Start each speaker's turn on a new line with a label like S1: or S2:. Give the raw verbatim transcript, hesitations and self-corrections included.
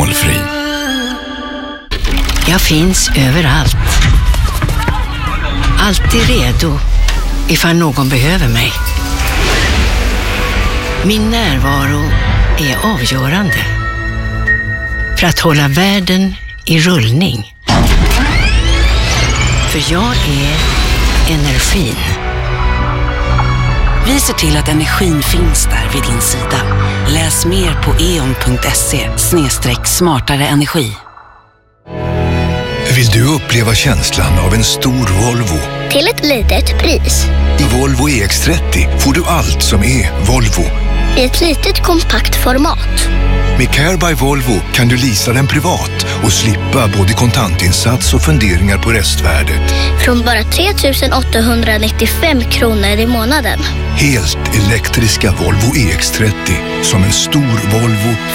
S1: valfri.
S2: Jag finns överallt. Alltid redo ifall någon behöver mig. Min närvaro är avgörande för att hålla världen i rullning. För jag är energin.
S3: Vi ser till att energin finns där vid din sida. Läs mer på e o n punkt se slash smartare energi.
S4: Vill du uppleva känslan av en stor Volvo?
S5: Till ett litet pris.
S4: I Volvo E X trettio får du allt som är Volvo.
S5: I ett litet kompakt format.
S4: Med Care by Volvo kan du leasa den privat och slippa både kontantinsats och funderingar på restvärdet.
S5: Från bara tre tusen åttahundranittiofem kronor i månaden.
S4: Helt elektriska Volvo E X trettio som en stor Volvo.